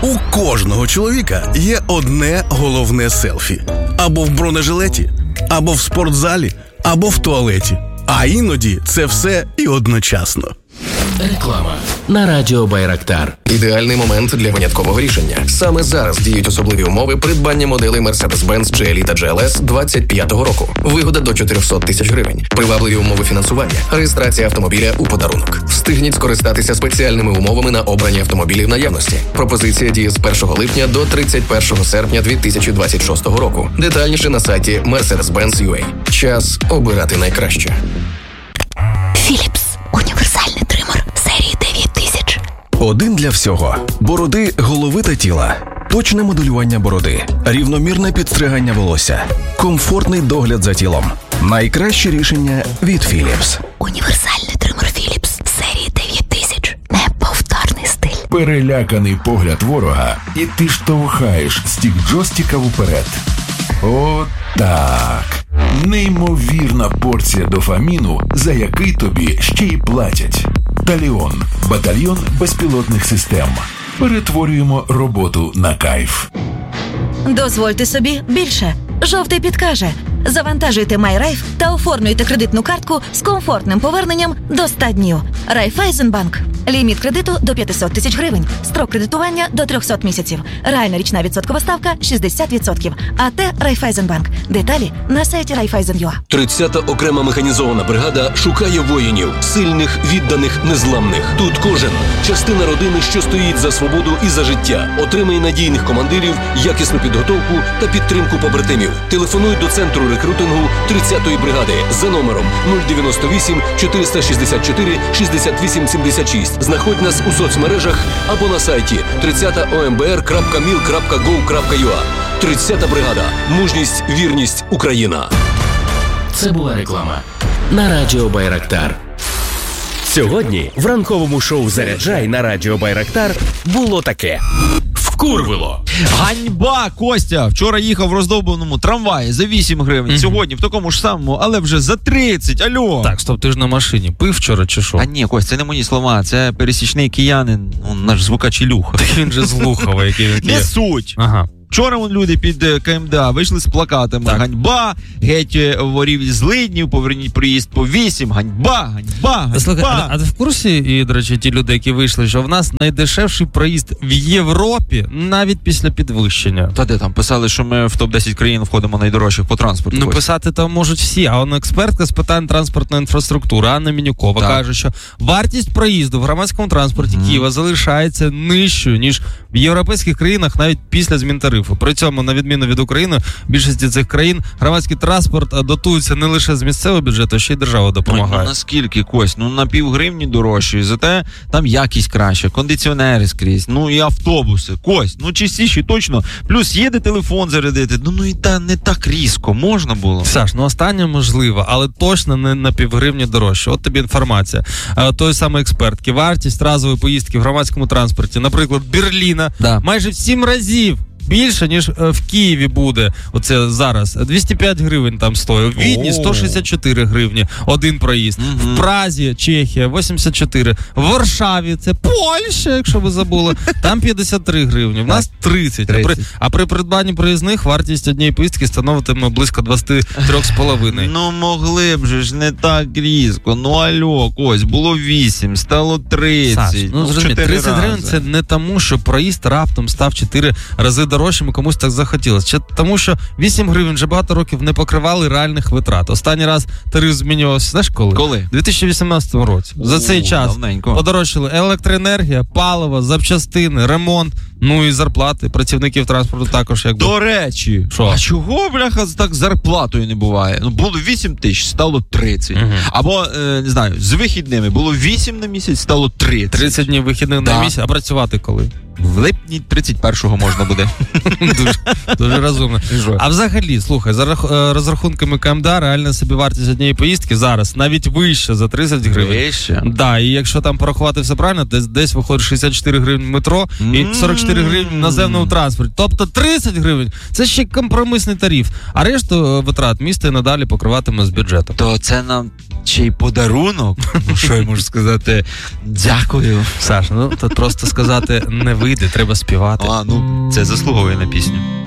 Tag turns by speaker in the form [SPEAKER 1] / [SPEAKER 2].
[SPEAKER 1] У кожного чоловіка є одне головне селфі. Або в бронежилеті, або в спортзалі, або в туалеті. А іноді це все і одночасно.
[SPEAKER 2] Реклама на радіо Байрактар.
[SPEAKER 3] Ідеальний момент для виняткового рішення. Саме зараз діють особливі умови придбання моделей Mercedes-Benz GLE та GLS 25-го року. Вигода до 400 тисяч гривень. Привабливі умови фінансування. Реєстрація автомобіля у подарунок. Встигніть скористатися спеціальними умовами на обрані автомобілі в наявності. Пропозиція діє з 1 липня до 31 серпня 2026 року. Детальніше на сайті Mercedes-Benz.ua. Час обирати найкраще.
[SPEAKER 4] Philips. Універсальний тример серії 9000.
[SPEAKER 1] Один для всього. Бороди, голови та тіла. Точне моделювання бороди. Рівномірне підстригання волосся. Комфортний догляд за тілом. Найкраще рішення від Philips.
[SPEAKER 4] Універсальний тример Philips серії 9000. Неповторний стиль.
[SPEAKER 5] Переляканий погляд ворога, і ти штовхаєш стік джойстика вперед. О, так. Неймовірна порція дофаміну, за який тобі ще й платять. Таліон. Батальйон безпілотних систем. Перетворюємо роботу на кайф.
[SPEAKER 6] Дозвольте собі більше. Жовтий підкаже. Завантажуйте MyRaiff та оформлюйте кредитну картку з комфортним поверненням до 100 днів. Райфайзенбанк. Ліміт кредиту до 500 тисяч гривень. Строк кредитування до 300 місяців. Реальна річна відсоткова ставка 60%. АТ Райфайзенбанк. Деталі на сайті Райфайзен.ua.
[SPEAKER 2] 30-та окрема механізована бригада шукає воїнів. Сильних, відданих, незламних. Тут кожен – частина родини, що стоїть за свободу і за життя. Отримай надійних командирів, якісну підготовку та підтримку побратимів. Телефонуй до центру рекрутингу 30-ї бригади за номером 098 464 68 76. Знаходь нас у соцмережах або на сайті 30ombr.mil.gov.ua. 30-та бригада. Мужність, вірність, Україна.
[SPEAKER 7] Це була реклама на радіо Байрактар. Сьогодні в ранковому шоу «Заряджай» на радіо Байрактар було таке. Вкурвило.
[SPEAKER 8] Ганьба, Костя! Вчора їхав в роздовбаному трамваї за 8 гривень, сьогодні в такому ж самому, але вже за 30, альо!
[SPEAKER 9] Так, стоп, ти ж на машині. Пив вчора чи що?
[SPEAKER 8] А ні, Кость, це не мої слова, це пересічний киянин, наш звукач Ілюха.
[SPEAKER 9] Так він же з Глухова, який він
[SPEAKER 8] Не суть!
[SPEAKER 9] Ага.
[SPEAKER 8] Вчора люди під КМДА вийшли з плакатами. Так. Ганьба, геть ворів з Лиднів, поверніть проїзд по 8, ганьба, ганьба, ганьба.
[SPEAKER 9] Слухай, а ти в курсі, і, до речі, ті люди, які вийшли, що в нас найдешевший проїзд в Європі навіть після підвищення?
[SPEAKER 8] Та де там? Писали, що ми в топ-10 країн входимо найдорожчих по транспорту.
[SPEAKER 9] Ну, писати там можуть всі, а вона експертка з питань транспортної інфраструктури Анна Мінюкова каже, що вартість проїзду в громадському транспорті Києва залишається нижчою, ніж в європейських країнах навіть після змін тарифу. При цьому, на відміну від України, в більшості цих країн громадський транспорт дотується не лише з місцевого бюджету, а ще й держава допомагає.
[SPEAKER 8] Ну наскільки, Кость? Ну на півгривні дорожче, зате там якість краще, кондиціонери скрізь, ну і автобуси. Кость, ну чистіші точно. Плюс їде телефон зарядити. Ну і та не так різко, можна було.
[SPEAKER 9] Саш, ну останнє можливо, але точно не на півгривні дорожче. От тобі інформація. Той самий експертки. Вартість разової поїздки в громадському транспорті, наприклад, Берліна, майже в 7 разів більше, ніж в Києві буде. Оце зараз. 205 гривень там стоїть. У Відні 164 гривні. Один проїзд. В Празі, Чехія, 84. В Варшаві, це Польща, якщо ви забули, там 53 гривні. В нас 30. А при придбанні проїзних вартість однієї поїздки становитиме близько 23,5.
[SPEAKER 8] Ну могли б же ж не так різко. Ну алло, Кость, було 8, стало 30.
[SPEAKER 9] Саш, ну зрозумій, 30 гривень це не тому, що проїзд раптом став 4 рази дорожчим і комусь так захотілося. Чи тому, що 8 гривень вже багато років не покривали реальних витрат. Останній раз тариф змінювався, знаєш коли?
[SPEAKER 8] Коли?
[SPEAKER 9] У 2018 році. За цей час подорожчали електроенергія, паливо, запчастини, ремонт, ну і зарплати працівників транспорту також. Якби.
[SPEAKER 8] До речі, а чого, бляха, так зарплатою не буває? Ну, було 8 тисяч, стало 30. Або, не знаю, з вихідними було 8 на місяць, стало 30.
[SPEAKER 9] 30 днів вихідних на місяць, а працювати коли?
[SPEAKER 8] В липні 31-го можна буде.
[SPEAKER 9] Дуже розумно. А взагалі, слухай, за розрахунками КМДА реальна собівартість однієї поїздки зараз навіть вище за 30 гривень.
[SPEAKER 8] Вище?
[SPEAKER 9] Да, і якщо там порахувати все правильно, десь виходить 64 гривні в метро і 44 гривні в наземному транспорті. Тобто 30 гривень – це ще компромісний тариф. А решту витрат місто і надалі покриватиме з бюджету.
[SPEAKER 8] То це нам ще й подарунок. Ну, що я можу сказати? Дякую.
[SPEAKER 9] Саш, ну тут просто сказати не вийде, треба співати.
[SPEAKER 8] Це заслуговує на пісню.